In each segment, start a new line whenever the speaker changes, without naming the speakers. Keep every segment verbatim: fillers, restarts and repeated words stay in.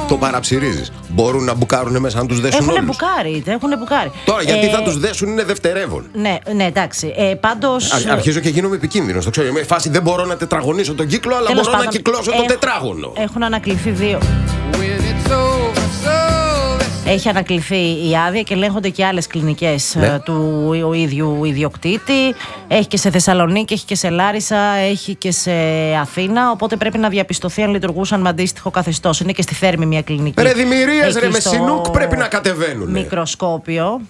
Το παραψηρίζεις. Μπορούν να μπουκάρουν μέσα αν τους δέσουν
Έχουνε
όλους.
Μπουκάρει, έχουνε μπουκάρει.
Τώρα γιατί
ε,
θα τους δέσουν είναι δευτερεύον.
Ναι, ναι, εντάξει. Ε, πάντως...
Α, αρχίζω και γίνομαι επικίνδυνος. Το ξέρω. Με φάση δεν μπορώ να τετραγωνίσω τον κύκλο, αλλά
Τέλος
μπορώ
πάντων,
να κυκλώσω
έχ,
το τετράγωνο.
Έχουν ανακληθεί δύο. Έχει ανακληθεί η άδεια και ελέγχονται και άλλες κλινικές
ναι.
του ο ίδιου ιδιοκτήτη. Έχει και σε Θεσσαλονίκη, έχει και σε Λάρισα, έχει και σε Αθήνα. Οπότε πρέπει να διαπιστωθεί αν λειτουργούσαν με αντίστοιχο καθεστώς. Είναι και στη Θέρμη μια κλινική.
Ρε δημιουργίες, ρε με σινούκ πρέπει να κατεβαίνουν.
Μικροσκόπιο.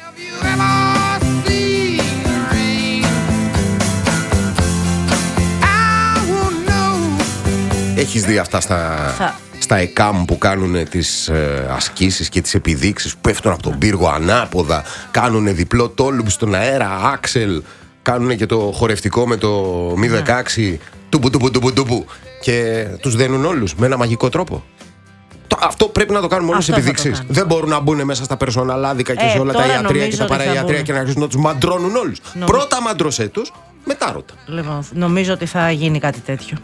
Έχεις δει αυτά στα...
Θα...
στα ΕΚΑΜ που κάνουν τις ε, ασκήσεις και τις επιδείξεις που πέφτουν από τον πύργο ανάποδα, κάνουν διπλό τόλουμπ στον αέρα, άξελ, κάνουν και το χορευτικό με το μη δεκαέξι, τουπου τουπου τουπου τουπου, και τους δένουν όλους με ένα μαγικό τρόπο. Το, αυτό πρέπει να το κάνουμε όλες τις επιδείξεις. Δεν μπορούν να μπουν μέσα στα περσοναλάδικα και ε, σε όλα τα ιατρία και τα παραϊατρία και να αρχίσουν να τους μαντρώνουν όλους. Νομ... Πρώτα μαντρώσέ τους, μετά ρώτα.
Λοιπόν, νομίζω ότι θα γίνει κάτι τέτοιο.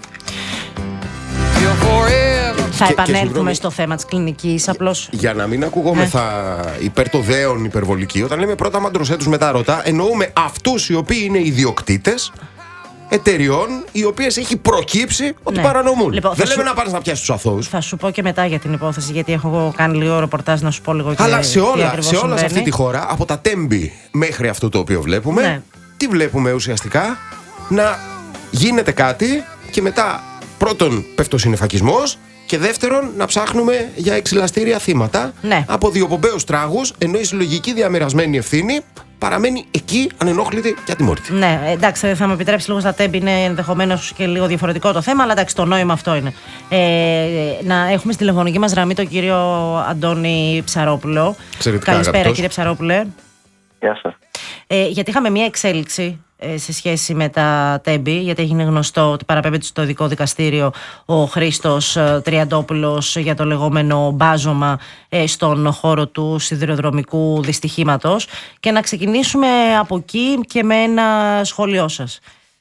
Θα
και,
επανέλθουμε
και
στο θέμα της κλινικής. Απλώς...
Για να μην ακουγόμεθα ε. υπέρ το δέον υπερβολική, όταν λέμε πρώτα μαντρωσέ τους μετά ρώτα, εννοούμε αυτούς οι οποίοι είναι ιδιοκτήτες εταιριών οι οποίες έχει προκύψει ότι ναι. παρανομούν. Λοιπόν, δεν λέμε σου... να πάνε να πιάσεις τους αθώους.
Θα σου πω και μετά για την υπόθεση, γιατί έχω κάνει λίγο ρεπορτάζ να σου πω λίγο.
Αλλά
και
σε όλα,
τι
σε όλα σε αυτή τη χώρα, από τα τέμπη μέχρι αυτό το οποίο βλέπουμε, ναι. τι βλέπουμε ουσιαστικά? Να γίνεται κάτι και μετά πρώτον πεφτοσυννεφακισμός και δεύτερον να ψάχνουμε για εξυλαστήρια θύματα ναι. από διοπομπαίους τράγους, ενώ η συλλογική διαμερασμένη ευθύνη παραμένει εκεί ανενόχλητη και ατιμόρυτη. Ναι,
εντάξει, θα με επιτρέψει λίγο στα τέμπη, είναι ενδεχομένως και λίγο διαφορετικό το θέμα, αλλά εντάξει, το νόημα αυτό είναι. Ε, να έχουμε στη τηλεφωνική μας γραμμή τον κύριο Αντώνη Ψαρόπουλο.
Εξαιρετικά,
καλησπέρα,
αγαπητός.
Κύριε Ψαρόπουλε.
Γεια σας.
Ε, γιατί είχαμε μια εξέλιξη σε σχέση με τα τέμπη, γιατί έγινε γνωστό ότι παραπέμπεται στο ειδικό δικαστήριο ο Χρήστος Τριαντόπουλος για το λεγόμενο μπάζωμα στον χώρο του σιδηροδρομικού δυστυχήματος, και να ξεκινήσουμε από εκεί και με ένα σχόλιο σας.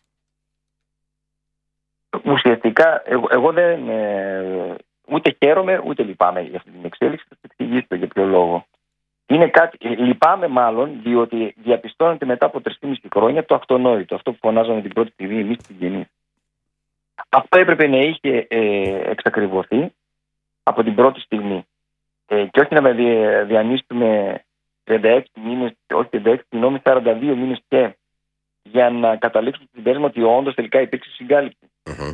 Ουσιαστικά εγώ, εγώ δεν ε, ούτε χαίρομαι ούτε λυπάμαι για αυτή την εξέλιξη. Θα σας εξηγήσω για ποιο λόγο. Είναι κάτι, λυπάμαι μάλλον, διότι διαπιστώνεται μετά από τρία και μισό χρόνια το αυτονόητο, αυτό που φωνάζαμε την πρώτη στιγμή εμείς στην κοινή. Αυτό έπρεπε να είχε ε, εξακριβωθεί από την πρώτη στιγμή. Ε, και όχι να δια, διανύσουμε τριάντα έξι μήνες, όχι τριάντα έξι, συγγνώμη, σαράντα δύο μήνες και για να καταλήξουμε στο συμπέρασμα ότι όντως τελικά υπήρξε συγκάλυψη. Mm-hmm.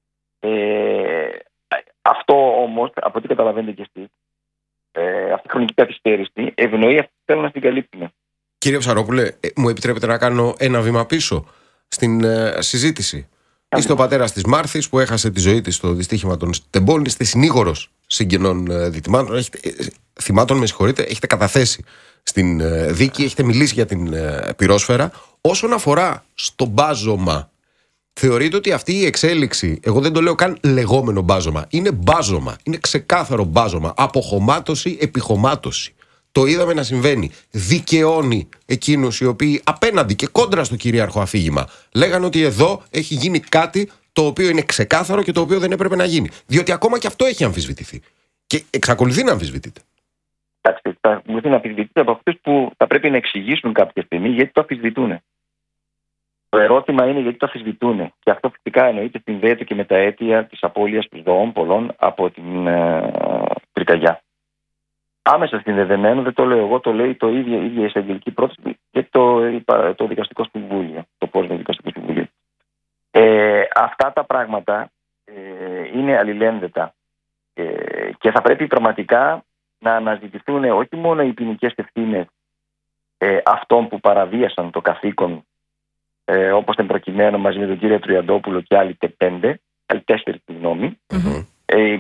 Ε, αυτό όμως, από ό,τι καταλαβαίνετε κι εσείς, Ε, αυτή η χρονική καθυστέρηση ευνοεί αυτοί που θέλουν να συγκαλύπτουν.
Κύριε Ψαρόπουλε, ε, μου επιτρέπετε να κάνω ένα βήμα πίσω στην ε, συζήτηση? Yeah. Είστε ο πατέρας της Μάρθης που έχασε τη ζωή της στο δυστύχημα των τεμπών. Είστε συνήγορος συγγενών ε, διτημάτων. Έχετε, ε, θυμάτων, με συγχωρείτε, έχετε καταθέσει στην ε, δίκη, έχετε μιλήσει για την ε, πυρόσφαιρα. Όσον αφορά στο μπάζωμα, θεωρείτε ότι αυτή η εξέλιξη, εγώ δεν το λέω καν λεγόμενο μπάζωμα, είναι μπάζωμα, είναι ξεκάθαρο μπάζωμα, αποχωμάτωση, επιχωμάτωση. Το είδαμε να συμβαίνει. Δικαιώνει εκείνους οι οποίοι απέναντι και κόντρα στο κυρίαρχο αφήγημα λέγανε ότι εδώ έχει γίνει κάτι το οποίο είναι ξεκάθαρο και το οποίο δεν έπρεπε να γίνει. Διότι ακόμα και αυτό έχει αμφισβητηθεί. Και εξακολουθεί να αμφισβητείται.
Εντάξει, θα μπορεί να αμφισβητείται από αυτούς που θα πρέπει να εξηγήσουν κάποια στιγμή γιατί το αμφισβητούν. Το ερώτημα είναι γιατί το αμφισβητούν. Και αυτό φυσικά εννοείται συνδέεται και με τα αίτια της απώλειας των ζώων πολλών από την ε, πυρκαγιά. Άμεσα συνδεδεμένο, δεν το λέω εγώ, το λέει το ίδιο, η ίδια εισαγγελική πρόταση και το, το δικαστικό συμβούλιο, το πόσιμο δικαστικό συμβούλιο. Ε, αυτά τα πράγματα ε, είναι αλληλένδετα ε, και θα πρέπει πραγματικά να αναζητηθούν όχι μόνο οι ποινικές ευθύνες ε, αυτών που παραβίασαν το καθήκον, ε, όπως ήταν προκειμένου μαζί με τον κύριο Τριαντόπουλο και άλλοι πέντε, άλλοι τέσσερις συγγνώμη, mm-hmm. ε,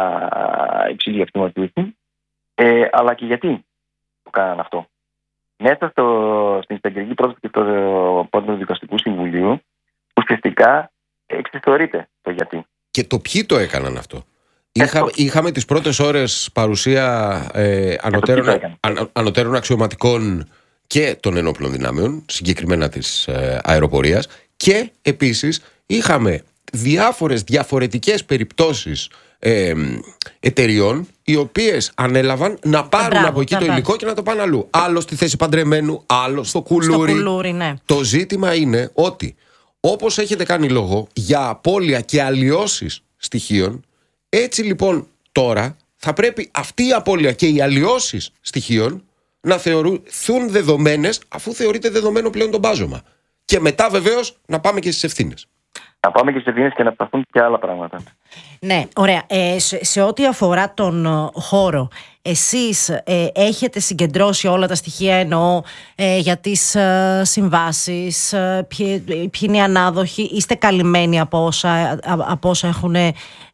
υψηλή ακτιματούχοι, ε, αλλά και γιατί το κάναν αυτό. Μέσα στο, στην εισαγγελική πρόταση και το πόντο του Δικαστικού Συμβουλίου, ουσιαστικά εξιστορείται το γιατί.
Και το ποιοι το έκαναν αυτό? Είχα, είχαμε τις πρώτες ώρες παρουσία ε, ανωτέρων, αν, ανωτέρων αξιωματικών και των ενόπλων δυνάμεων, συγκεκριμένα της ε, αεροπορίας, και επίσης είχαμε διάφορες διαφορετικές περιπτώσεις ε, εταιριών οι οποίες ανέλαβαν να πάρουν
Μπράβο,
από εκεί το
μπράβο.
υλικό και να το πάνε αλλού. Άλλο στη θέση παντρεμένου, άλλο στο κουλούρι.
Στο κουλούρι, ναι.
Το ζήτημα είναι ότι όπως έχετε κάνει λόγο για απώλεια και αλλοιώσεις στοιχείων, έτσι λοιπόν τώρα θα πρέπει αυτή η απώλεια και οι αλλοιώσεις στοιχείων να θεωρηθούν δεδομένες, αφού θεωρείται δεδομένο πλέον το μπάζωμα. Και μετά βεβαίως να πάμε και στις ευθύνες.
Να πάμε και στις ευθύνες και να φταθούν και άλλα πράγματα.
Ναι, ωραία. Ε, σε, σε ό,τι αφορά τον ε, χώρο, εσείς ε, έχετε συγκεντρώσει όλα τα στοιχεία, εννοώ, ε, για τις ε, συμβάσεις, ε, ποιοι, ποιοι είναι οι ανάδοχοι, είστε καλυμμένοι από όσα, από όσα έχουν, ε,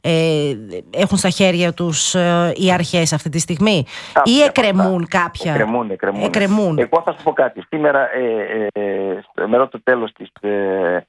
έχουν στα χέρια τους ε, οι αρχές αυτή τη στιγμή,
Κάποια
ή εκκρεμούν
αυτά.
κάποια.
Εκκρεμούν, εκκρεμούν.
εκκρεμούν.
Εγώ θα σου πω κάτι. Σήμερα, ε, ε, μετά το τέλος της, ε,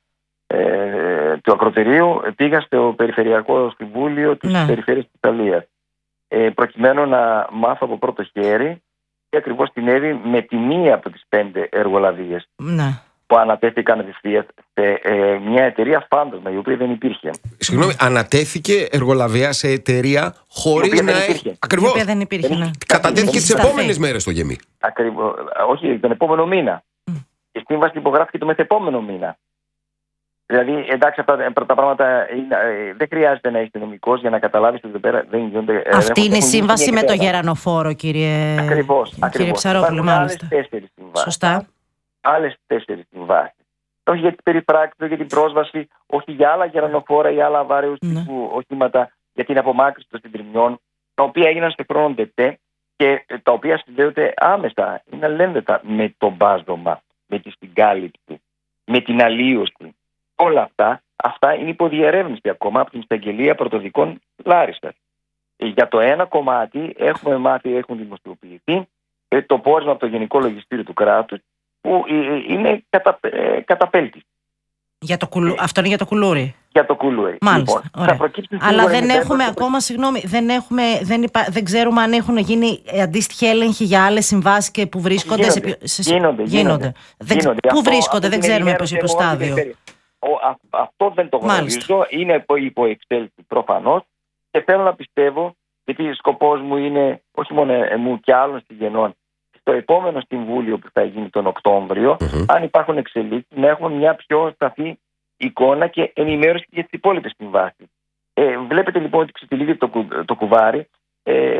ε, του ακροτηρίου, πήγα στο Περιφερειακό Συμβούλιο της
Ναι.
Περιφέρειας της Ιταλίας, ε, προκειμένου να μάθω από πρώτο χέρι τι ακριβώς συνέβη με τη μία από τις πέντε εργολαβίες
Ναι.
που ανατέθηκαν ευθείας σε ε, μια εταιρεία φάντασμα, η οποία δεν υπήρχε.
Συγγνώμη, ανατέθηκε εργολαβία σε εταιρεία χωρίς
οποία δεν
να έχει.
υπήρχε.
Η
Ακριβώς.
οποία δεν υπήρχε, ναι.
Κατατέθηκε
Έχει
τις
συσταθεί.
επόμενες μέρες στο γεμί.
Ακριβώς, όχι, τον επόμενο μήνα. Η σύμβαση υπογράφηκε το μεθεπόμενο μήνα. Δηλαδή, εντάξει, αυτά τα πράγματα είναι, ε, δεν χρειάζεται να είσαι νομικός για να καταλάβεις ότι εδώ πέρα δεν γίνονται. ε,
Αυτή
έχουν-
είναι η
έχουν
σύμβαση
γίνει
με το
εκεί πέρα.
γερανοφόρο, κύριε,
Ακριβώς,
κύριε
ακριβώς.
Ψαρόπουλο,
Υπάρχουν
μάλιστα.
άλλες τέσσερις συμβάσεις.
Σωστά.
Άλλες τέσσερις συμβάσεις. Όχι για την περιπράξη, όχι για την πρόσβαση, όχι για άλλα γερανοφόρα ή άλλα βάρεως
Ναι.
τύπου οχήματα, για την απομάκρυνση των συντριμιών, τα οποία έγιναν σε χρόνο ΤΕΤΕ και ε, τα οποία συνδέονται άμεσα, είναι αλληλένδετα με το μπάζωμα, με τη συγκάλυψη, με την αλλίωση. Όλα αυτά, αυτά είναι υποδιερεύνηση ακόμα από την Εισαγγελία Πρωτοδικών Λάρισας. Ε, Για το ένα κομμάτι έχουμε μάθει, έχουν δημοσιοποιηθεί ε, το πόρισμα από το Γενικό Λογιστήριο του κράτους, που ε, είναι κατα, ε, καταπέλτης
Για το κουλου... Αυτό είναι για το κουλούρι.
για το κουλούρι.
Μάλιστα.
Λοιπόν,
Ωραία.
θα προκύψει
Αλλά
σίγουρα
δεν
μετά
έχουμε
το-
ακόμα, συγγνώμη, δεν, έχουμε, δεν, υπά... δεν ξέρουμε αν έχουν γίνει αντίστοιχοι έλεγχοι για άλλες συμβάσεις και που βρίσκονται.
Γίνονται,
σε... ποιο- σε...
γίνονται, γίνονται.
Δεν...
Γίνονται.
Πού
Αυτό-
βρίσκονται,
αυτή
δεν
την
ξέρουμε
ενημέρωση
ποιο
έχω
στάδιο.
όλη την Ο, α, αυτό δεν το
Μάλιστα.
γνωρίζω. Είναι υπό, υπό εξέλιξη προφανώς και θέλω να πιστεύω, γιατί σκοπός μου είναι όχι μόνο εμού και άλλων συγγενών, στο επόμενο συμβούλιο που θα γίνει τον Οκτώβριο,
Μμμ.
αν υπάρχουν εξελίξεις, να έχουμε μια πιο σταθή εικόνα και ενημέρωση για τις υπόλοιπες συμβάσεις. Ε, βλέπετε λοιπόν ότι ξετυλίγεται το, κου, το κουβάρι ε,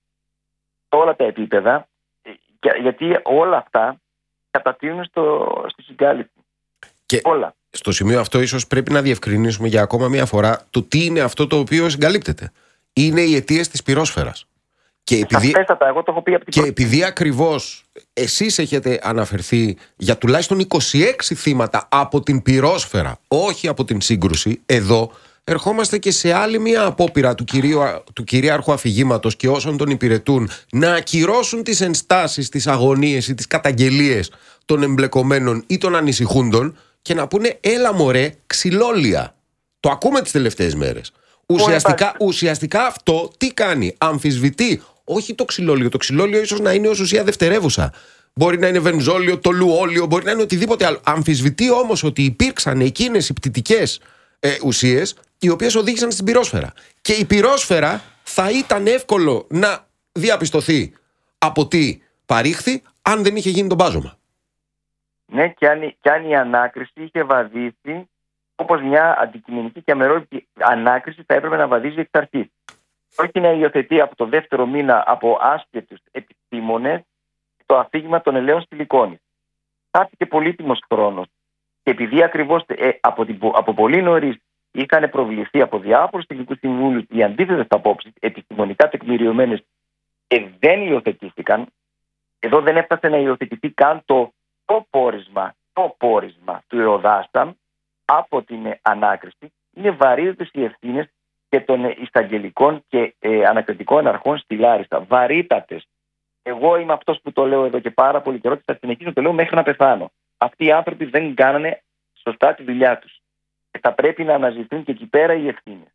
σε όλα τα επίπεδα, ε, για- γιατί όλα αυτά κατατείνουν στο, στη συγκάλυψη.
Και
Όλα.
στο σημείο αυτό ίσως πρέπει να διευκρινίσουμε για ακόμα μια φορά το τι είναι αυτό το οποίο συγκαλύπτεται. Είναι οι αιτίες της πυρόσφαιρας. Και επειδή,
Σαφέστατα, εγώ το έχω πει από την
και
πρώτη.
επειδή ακριβώς εσείς έχετε αναφερθεί για τουλάχιστον είκοσι έξι θύματα από την πυρόσφαιρα, όχι από την σύγκρουση, εδώ ερχόμαστε και σε άλλη μια απόπειρα του, κυρίου, του κυρίαρχου αφηγήματος και όσων τον υπηρετούν να ακυρώσουν τις ενστάσεις, τις αγωνίες ή τις καταγγελίες των εμπλεκομένων ή των ανησυχούντων και να πούνε έλα μωρέ ξυλόλια. Το ακούμε τις τελευταίες μέρες. Ουσιαστικά,
υπάρχει.
ουσιαστικά αυτό τι κάνει? Αμφισβητεί όχι το ξυλόλιο. Το ξυλόλιο ίσως να είναι ως ουσία δευτερεύουσα. Μπορεί να είναι βενζόλιο, το λουόλιο, μπορεί να είναι οτιδήποτε άλλο. Αμφισβητεί όμως ότι υπήρξαν εκείνες οι πτυτικές ε, ουσίες οι οποίες οδήγησαν στην πυρόσφαιρα. Και η πυρόσφαιρα θα ήταν εύκολο να διαπιστωθεί από τι παρήχθη αν δεν είχε γίνει το μπάζωμα.
Ναι, και αν, και αν η ανάκριση είχε βαδίσει όπως μια αντικειμενική και αμερόληπτη ανάκριση θα έπρεπε να βαδίζει εξ αρχής. Όχι να υιοθετεί από το δεύτερο μήνα από άσχετους επιστήμονες το αφήγημα των ελαίων σιλικόνης. Χάθηκε πολύτιμος χρόνος. Και επειδή ακριβώς ε, από, την, από πολύ νωρίς είχαν προβληθεί από διάφορους τεχνικούς συμβούλους οι αντίθετες απόψεις, επιστημονικά τεκμηριωμένες, και δεν υιοθετήθηκαν, εδώ δεν έφτασε να υιοθετηθεί καν το, το πόρισμα, το πόρισμα του ΕΟΔΑΣΤΑΜ από την ανάκριση. Είναι βαρύτατες οι ευθύνες και των εισαγγελικών και ε, ανακριτικών αρχών στη Λάρισα. Βαρύτατες. Εγώ είμαι αυτός που το λέω εδώ και πάρα πολύ καιρό και θα συνεχίσω να το λέω μέχρι να πεθάνω. Αυτοί οι άνθρωποι δεν κάνανε σωστά τη δουλειά τους. Και θα πρέπει να αναζητούν και εκεί πέρα οι ευθύνες.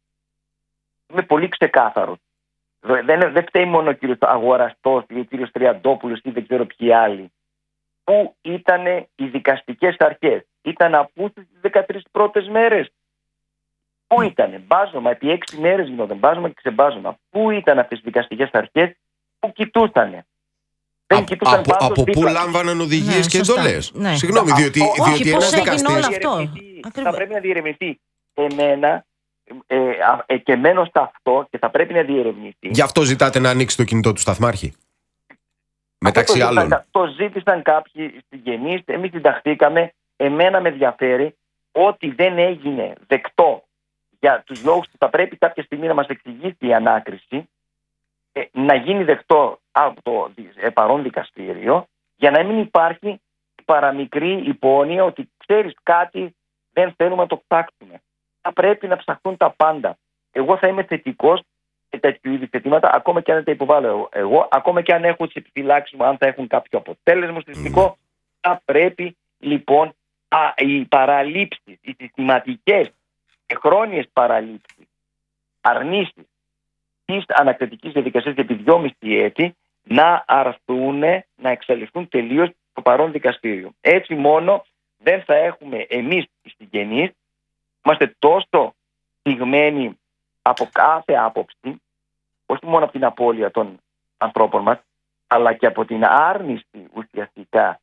Είμαι πολύ ξεκάθαρος. Δεν, δεν φταίει μόνο ο κύριος Αγοραστός ή ο κύριος Τριαντόπουλος ή δεν ξέρω ποιοι άλλοι. Πού ήταν οι δικαστικές αρχές? Ήταν απούστες τις δεκατρείς πρώτες μέρες. Πού ήταν, μπάζωμα, επί έξι μέρες γινόταν, μπάζωμα και ξεμπάζωμα. Πού ήταν αυτές οι δικαστικές αρχές, πού κοιτούσανε.
Α, από από πού λάμβαναν οδηγίες ναι, και εντολές. Ναι. Συγγνώμη, διότι,
αυτό,
διότι ένας δικαστής.
Αυτό. Θα πρέπει να διερευνηθεί. Εμένα ε, ε, και μένω σε αυτό και θα πρέπει να διερευνηθεί.
Γι' αυτό ζητάτε να ανοίξει το κινητό του σταθμάρχη. Μεταξύ
το
άλλων.
Ζήτησαν, το ζήτησαν κάποιοι συγγενείς, εμείς συνταχθήκαμε. Εμένα με ενδιαφέρει ότι δεν έγινε δεκτό για τους λόγους που θα πρέπει κάποια στιγμή να μας εξηγήσει η ανάκριση, ε, να γίνει δεκτό από το παρόν δικαστήριο, για να μην υπάρχει παραμικρή υπόνοια ότι ξέρεις κάτι, δεν θέλουμε να το ψάξουμε. Θα πρέπει να ψαχθούν τα πάντα. Εγώ θα είμαι θετικός σε τέτοιου είδους θετήματα, ακόμα και αν δεν τα υποβάλλω εγώ, ακόμα και αν έχω τις επιφυλάξεις μου, αν θα έχουν κάποιο αποτέλεσμα στατιστικό, θα πρέπει λοιπόν α, οι παραλήψεις, οι συστηματικές και χρόνιες παραλήψεις, αρνήσεις της ανακριτικής διαδικασίας επί δυόμιση έτη να αρθούν, να εξαλειφθούν τελείως το παρόν δικαστήριο. Έτσι μόνο δεν θα έχουμε εμείς οι συγγενείς, είμαστε τόσο στιγμένοι από κάθε άποψη, όχι μόνο από την απώλεια των ανθρώπων μας, αλλά και από την άρνηση ουσιαστικά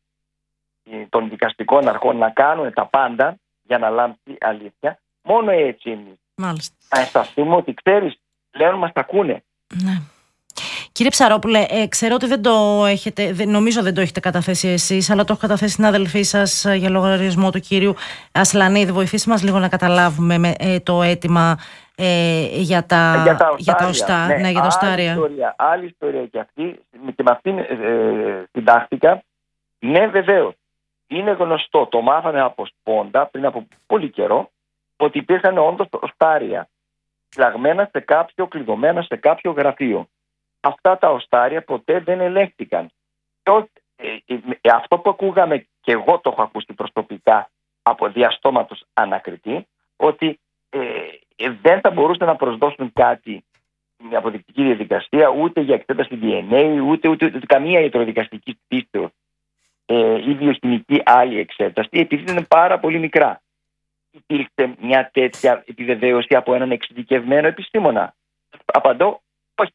των δικαστικών αρχών να κάνουν τα πάντα για να λάμψει αλήθεια. Μόνο έτσι εμείς να αισθανθούμε ότι ξέρεις, πλέον μας τα ακούνε.
Ναι. Κύριε Ψαρόπουλε, ε, ξέρω ότι δεν το έχετε, δεν, νομίζω δεν το έχετε καταθέσει εσείς, αλλά το έχω καταθέσει στην αδελφή σας για λογαριασμό του κύριου Ασλανίδη. Βοηθήστε μας λίγο να καταλάβουμε με, ε, το αίτημα ε, για τα,
για τα
για τα οστά,
ναι,
ναι, για τα οστάρια.
Άλλη ιστορία, άλλη ιστορία και αυτή, και με αυτήν ε, συντάχθηκα. Ναι, βεβαίως. Είναι γνωστό, το μάθαμε από σπόντα πριν από πολύ καιρό, ότι υπήρχαν όντως οστάρια φυλαγμένα σε κάποιο, κλειδωμένα σε κάποιο γραφείο. Αυτά τα οστάρια ποτέ δεν ελέγχθηκαν. Ε, ε, αυτό που ακούγαμε, και εγώ το έχω ακούσει προσωπικά από διαστόματος ανακριτή, ότι ε, ε, δεν θα μπορούσαν να προσδώσουν κάτι με αποδεικτική διαδικασία, ούτε για εξέταση ντι εν έι, ούτε, ούτε, ούτε, ούτε καμία ιατροδικαστική πίστεως ε, ή βιοχημική άλλη εξέταση, επειδή είναι πάρα πολύ μικρά. Υπήρξε μια τέτοια επιβεβαίωση από έναν εξειδικευμένο επιστήμονα? Απαντώ, όχι.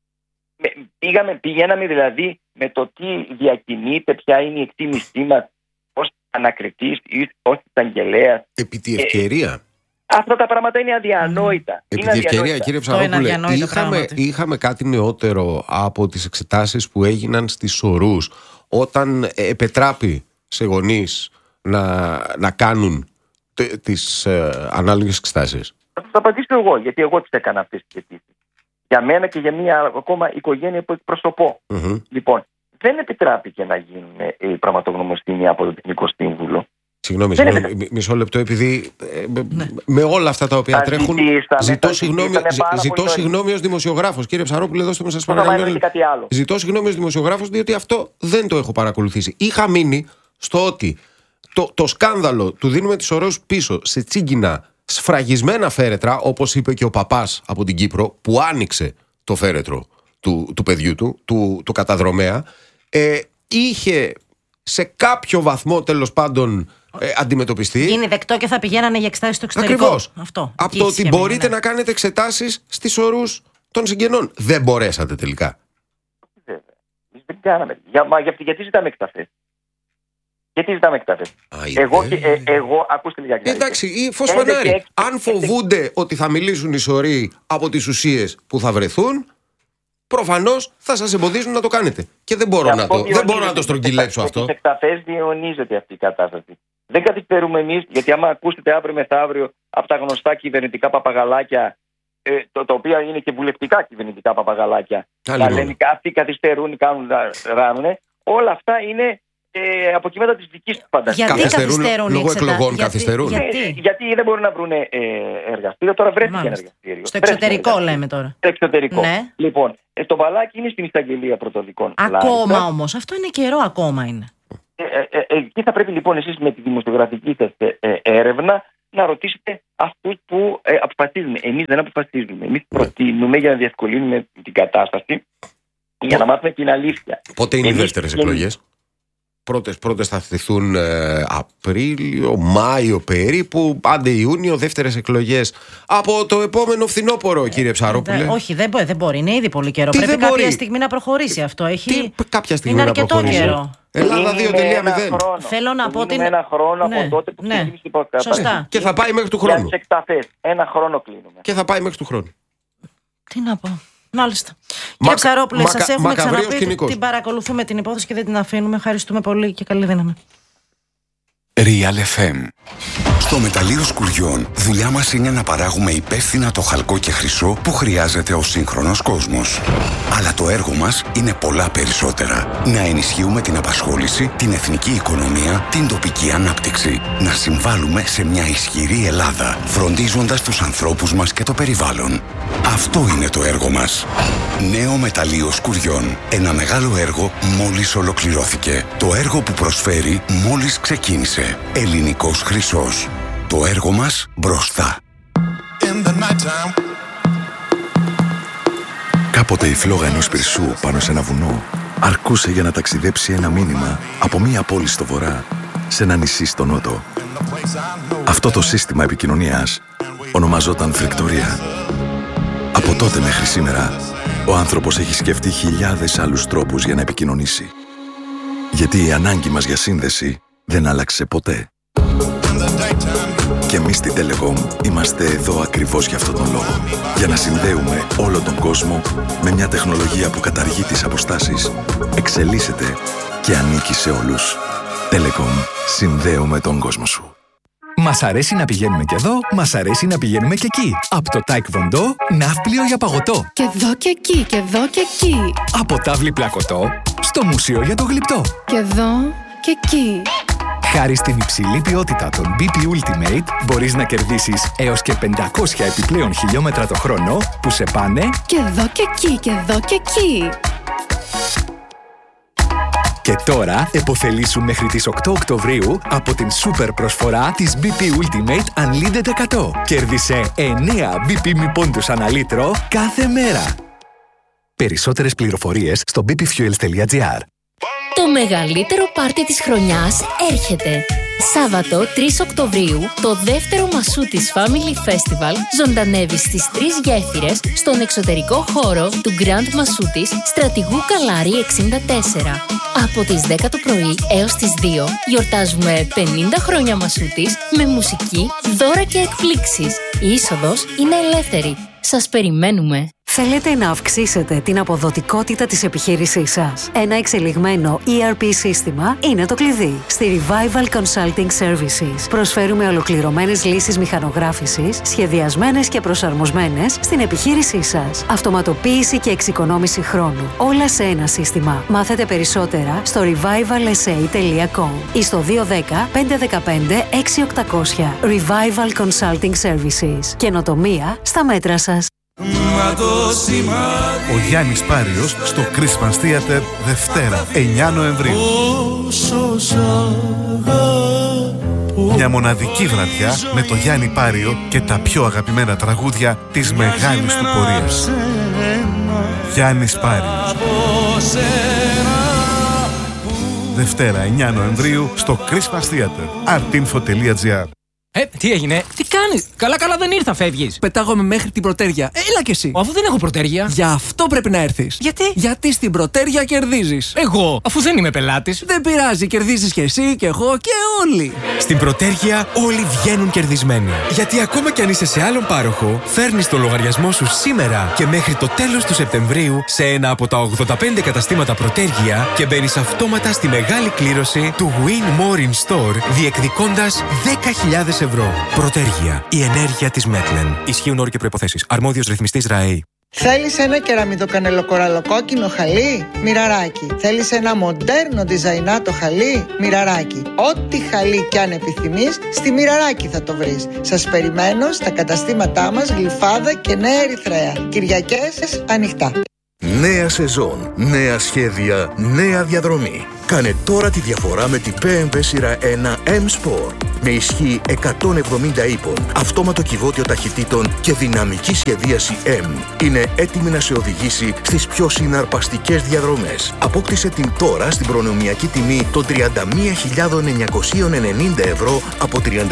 Πήγαμε, πηγαίναμε δηλαδή με το τι διακινείται, ποια είναι η εκτίμησή μας ως ανακριτής ή ως εισαγγελέας.
Επί τη ευκαιρία.
Ε, αυτά τα πράγματα είναι αδιανόητα.
Επί
είναι
τη ευκαιρία, κύριε Ψαρόπουλε, είχαμε, είχαμε κάτι νεότερο από τις εξετάσεις που έγιναν στις Σωρούς, όταν επετράπη σε γονείς να, να κάνουν τις ε, ανάλογες εξετάσεις.
Θα το απαντήσω εγώ, γιατί εγώ τις έκανα αυτές τις αιτήσεις. Για μένα και για μια ακόμα οικογένεια που εκπροσωπώ. Mm-hmm. Λοιπόν, δεν επιτράπηκε να γίνουν οι πραγματογνωμοσύνη από το Τεχνικό Σύμβουλο.
Συγγνώμη, συγγνώμη μισό λεπτό, επειδή ε, ναι. με όλα αυτά τα οποία τα τρέχουν. Ζητήσαμε, ζητώ συγγνώμη, ζητώ συγγνώμη ως δημοσιογράφος. Κύριε Ψαρόπουλε, δώστε μου, σας παρακαλώ. Ζητώ συγγνώμη ως δημοσιογράφος, διότι αυτό δεν το έχω παρακολουθήσει. Είχα μείνει στο ότι το, το σκάνδαλο του δίνουμε τις ωρές πίσω σε τσίγκινα σφραγισμένα φέρετρα, όπως είπε και ο παπάς από την Κύπρο, που άνοιξε το φέρετρο του, του παιδιού του, του, του καταδρομέα, ε, είχε σε κάποιο βαθμό τέλος πάντων ε, αντιμετωπιστεί.
Είναι δεκτό και θα πηγαίνανε για εξετάσεις στο εξωτερικό.
Ακριβώς.
Αυτό.
Από το ότι μπορείτε ναι. να κάνετε εξετάσεις στις ορούς των συγγενών. Δεν μπορέσατε τελικά.
Βέβαια. Δεν κάναμε. Για, μα, για, γιατί ζητάμε εκταφές. Γιατί ζητάμε εκταφές. Εγώ, ε, εγώ, ακούστε λίγα
και εντάξει, φως φανάρι. Αν φοβούνται ότι θα μιλήσουν οι σωροί από τις ουσίες που θα βρεθούν, προφανώς θα σας εμποδίζουν να το κάνετε. Και δεν μπορώ, να το, δεν μπορώ να το στρογγυλέψω αυτό.
Στις εκταφές διαιωνίζεται αυτή η κατάσταση. Δεν καθυστερούμε εμείς, γιατί άμα ακούσετε αύριο μεθαύριο από τα γνωστά κυβερνητικά παπαγαλάκια, ε, το, το οποία είναι και βουλευτικά κυβερνητικά παπαγαλάκια, να λένε αυτοί καθυστερούν, κάνουν, ράνουνε, όλα αυτά είναι ε, από κείμενα της δικής του φαντασίας.
Γιατί καθυστερούν, καθυστερούν
λόγω εκλογών γιατί, καθυστερούν.
Γιατί, ε, γιατί δεν μπορούν να βρουν ε, εργαστήριο, τώρα βρέθηκε ένα εργαστήριο.
Στο εξωτερικό εργαστήριο. Λέμε τώρα.
Στο εξωτερικό. Ναι. Λοιπόν, ε, το μπαλάκι είναι στην εισαγγελία πρωτοδικών.
Ακόμα όμως, αυτό είναι καιρό, ακόμα είναι.
Ε, ε, ε, εκεί θα πρέπει λοιπόν εσείς με τη δημοσιογραφική σας ε, ε, έρευνα να ρωτήσετε αυτούς που ε, αποφασίζουν. Εμείς δεν αποφασίζουμε. Εμείς προτείνουμε για να διευκολύνουμε την κατάσταση, για να μάθουμε την αλήθεια.
Πότε είναι οι δεύτερες εκλογές? πρώτες, πρώτες θα θεθούν ε, Απρίλιο, Μάιο περίπου, άντε Ιούνιο, δεύτερες εκλογές από το επόμενο φθινόπωρο, κύριε Ψαρόπουλε.
Δε, όχι, δεν μπορεί, δεν μπορεί, είναι ήδη πολύ καιρό.
Τι
Πρέπει
δεν
κάποια
μπορεί?
στιγμή να προχωρήσει αυτό. Έχει...
Τι, κάποια στιγμή
είναι
να
αρκετό
προχωρήσει.
καιρό.
Ελλάδα δύο κόμμα μηδέν.
Θέλω να πω ότι.
Ένα χρόνο
ναι,
από τότε που
ναι,
ξεκίνησε η υποκατάσταση.
σωστά.
Και θα πάει μέχρι του
Για
χρόνου.
τις εκταφές. Ένα χρόνο κλείνουμε.
Και θα πάει μέχρι του χρόνου.
Τι να πω. Μάλιστα.
Μα-
Κύριε Ψαρόπουλε,
μακα-
σας έχουμε
μακαβρίος
ξαναπεί.
σκηνικός.
Την παρακολουθούμε την υπόθεση και δεν την αφήνουμε. Ευχαριστούμε πολύ και καλή δύναμη.
Real εφ εμ. Στο μεταλλείο σκουριών, δουλειά μας είναι να παράγουμε υπεύθυνα το χαλκό και χρυσό που χρειάζεται ο σύγχρονος κόσμος. Αλλά το έργο μας είναι πολλά περισσότερα. Να ενισχύουμε την απασχόληση, την εθνική οικονομία, την τοπική ανάπτυξη. Να συμβάλλουμε σε μια ισχυρή Ελλάδα, φροντίζοντας τους ανθρώπους μας και το περιβάλλον. Αυτό είναι το έργο μας. Νέο μεταλλείο σκουριών. Ένα μεγάλο έργο μόλις ολοκληρώθηκε. Το έργο που προσφέρει μόλις ξεκίνησε. Ελληνικός χρυσός. Το έργο μας μπροστά.
Κάποτε η φλόγα ενός πυρσού πάνω σε ένα βουνό αρκούσε για να ταξιδέψει ένα μήνυμα από μία πόλη στο βορρά σε ένα νησί στο νότο. Αυτό το σύστημα επικοινωνίας ονομαζόταν φρικτορία. Από τότε μέχρι σήμερα, ο άνθρωπος έχει σκεφτεί χιλιάδες άλλους τρόπους για να επικοινωνήσει. Γιατί η ανάγκη μας για σύνδεση δεν άλλαξε ποτέ. Και εμείς στην Telecom είμαστε εδώ ακριβώς για αυτόν τον λόγο. Για να συνδέουμε όλο τον κόσμο με μια τεχνολογία που καταργεί τις αποστάσεις, εξελίσσεται και ανήκει σε όλους. Telecom. Συνδέουμε τον κόσμο σου.
Μας αρέσει να πηγαίνουμε και εδώ, μας αρέσει να πηγαίνουμε και εκεί. Από το Taekwondo, ναύπλιο για παγωτό.
Και εδώ και εκεί, και εδώ και εκεί.
Από τάβλη πλακωτό, στο μουσείο για το γλυπτό.
Και εδώ και εκεί.
Χάρη στην υψηλή ποιότητα των μπι πι Ultimate, μπορείς να κερδίσεις έως και πεντακόσια επιπλέον χιλιόμετρα το χρόνο που σε πάνε
Και εδώ και εκεί, και εδώ και εκεί.
και τώρα επωφελήσου μέχρι τις οκτώ Οκτωβρίου από την σούπερ προσφορά της μπι πι Ultimate Unlimited εκατό. Κέρδισε εννέα μπι πι μη πόντους ανά λίτρο κάθε μέρα. Περισσότερες πληροφορίες στο μπι πι fuels τελεία τζι άρ.
Το μεγαλύτερο πάρτι της χρονιάς έρχεται. Σάββατο τρεις Οκτωβρίου, το δεύτερο Μασούτης Family Festival ζωντανεύει στις τρεις γέφυρες στον εξωτερικό χώρο του Grand Μασούτης Στρατηγού Καλάρη εξήντα τέσσερα. Από τις δέκα το πρωί έως τις δύο γιορτάζουμε πενήντα χρόνια Μασούτης με μουσική, δώρα και εκπλήξεις. Η είσοδος είναι ελεύθερη. Σας περιμένουμε.
Θέλετε να αυξήσετε την αποδοτικότητα της επιχείρησής σας? Ένα εξελιγμένο ι αρ πι σύστημα είναι το κλειδί. Στη Revival Consulting Services προσφέρουμε ολοκληρωμένες λύσεις μηχανογράφησης, σχεδιασμένες και προσαρμοσμένες στην επιχείρησή σας. Αυτοματοποίηση και εξοικονόμηση χρόνου. Όλα σε ένα σύστημα. Μάθετε περισσότερα στο revival s a τελεία com ή στο δύο ένα μηδέν πέντε ένα πέντε έξι οκτακόσια. Revival Consulting Services. Καινοτομία στα μέτρα σας.
Ο Γιάννης Πάριος στο Christmas Theater Δευτέρα εννέα Νοεμβρίου. Μια μοναδική βραδιά με το Γιάννη Πάριο και τα πιο αγαπημένα τραγούδια της μεγάλης του πορείας. Γιάννης Πάριος. Δευτέρα εννέα Νοεμβρίου στο Christmas Theater artinfo τελεία τζι άρ.
Ε, τι έγινε, τι κάνεις? Καλά, καλά δεν ήρθα, φεύγεις.
Πετάγομαι μέχρι την Πρωτέρια. Έλα κι εσύ.
Αφού δεν έχω πρωτέρια.
Γι' αυτό πρέπει να έρθεις.
Γιατί?
Γιατί στην Πρωτέρια κερδίζεις.
Εγώ, αφού δεν είμαι πελάτης.
Δεν πειράζει, κερδίζεις κι εσύ και εγώ και όλοι.
Στην Πρωτέρια όλοι βγαίνουν κερδισμένοι. Γιατί ακόμα κι αν είσαι σε άλλον πάροχο, φέρνεις το λογαριασμό σου σήμερα και μέχρι το τέλος του Σεπτεμβρίου σε ένα από τα ογδόντα πέντε καταστήματα Πρωτέρια και μπαίνεις αυτόματα στη μεγάλη κλήρωση του Win More in Store, διεκδικώντας δέκα χιλιάδες ευρώ. Πρωτέρια. Η ενέργεια της Μέτλεν. Ισχύουν όροι και προϋποθέσεις. Αρμόδιος ρυθμιστής ΡΑΕΗ.
Θέλεις ένα κεραμιδοκανελοκοραλοκόκκινο χαλί? Μοιραράκι. Θέλεις ένα μοντέρνο διζαϊνάτο χαλί? Μοιραράκι. Ό,τι χαλί κι αν επιθυμείς, στη Μοιραράκι θα το βρεις. Σας περιμένω στα καταστήματά μας Γλυφάδα και Νέα Ερυθρέα. Κυριακές ανοιχτά.
Νέα σεζόν, νέα σχέδια, νέα διαδρομή. Κάνε τώρα τη διαφορά με την πι εμ βι σειρά ένα M Sport. με ισχύ εκατόν εβδομήντα ύπων, αυτόματο κυβότιο ταχυτήτων και δυναμική σχεδίαση M. Είναι έτοιμη να σε οδηγήσει στις πιο συναρπαστικές διαδρομές. Απόκτησε την τώρα στην προνομιακή τιμή των τριάντα μία χιλιάδες εννιακόσια ενενήντα ευρώ από τριάντα